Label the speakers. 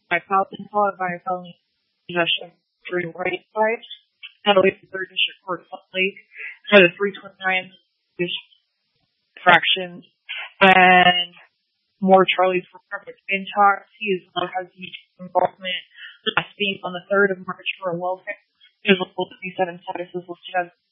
Speaker 1: by Falcon, followed by a felony possession of three right sides. That'll leave the third district court of Salt Lake for the 329 infractions. And more Charlie's for Perfect Intox. He as well has involvement last being on the 3rd of March for a welfare. His level 27 status is listed as